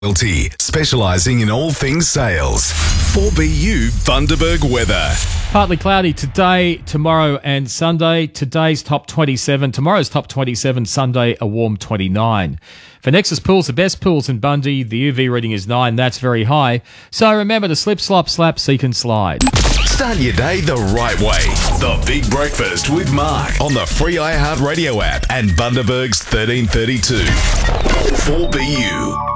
Loyalty, specialising in all things sales. 4BU Bundaberg weather. Partly cloudy today, tomorrow and Sunday. Today's top 27, tomorrow's top 27, Sunday a warm 29. For Nexus Pools, the best pools in Bundy, the UV reading is 9. That's very high. So remember to slip, slop, slap, seek and slide. Start your day the right way. The Big Breakfast with Mark on the free iHeartRadio app and Bundaberg's 1332. 4BU.